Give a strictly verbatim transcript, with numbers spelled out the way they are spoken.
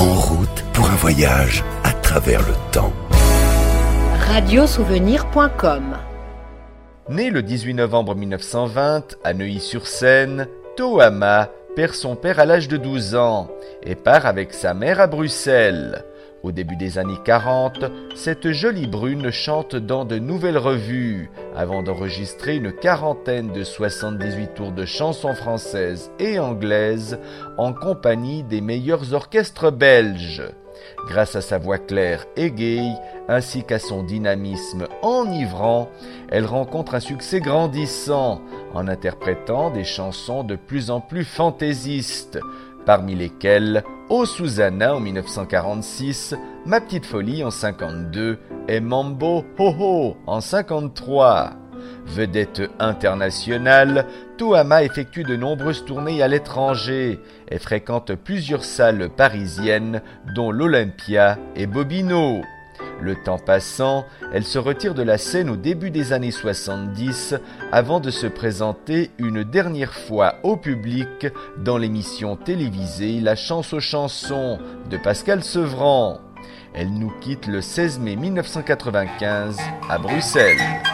En route pour un voyage à travers le temps. radio souvenir point com. Né le dix-huit novembre mille neuf cent vingt à Neuilly-sur-Seine, Toama perd son père à l'âge de douze ans et part avec sa mère à Bruxelles. Au début des années quarante, cette jolie brune chante dans de nouvelles revues, avant d'enregistrer une quarantaine de soixante-dix-huit tours de chansons françaises et anglaises en compagnie des meilleurs orchestres belges. Grâce à sa voix claire et gaie, ainsi qu'à son dynamisme enivrant, elle rencontre un succès grandissant en interprétant des chansons de plus en plus fantaisistes, parmi lesquelles Oh Susanna en mille neuf cent quarante-six, Ma petite folie en cinquante-deux et Mambo Ho Ho en cinquante-trois. Vedette internationale, Toama effectue de nombreuses tournées à l'étranger et fréquente plusieurs salles parisiennes dont l'Olympia et Bobino. Le temps passant, elle se retire de la scène au début des années soixante-dix avant de se présenter une dernière fois au public dans l'émission télévisée La Chance aux chansons de Pascal Sevran. Elle nous quitte le seize mai mille neuf cent quatre-vingt-quinze à Bruxelles.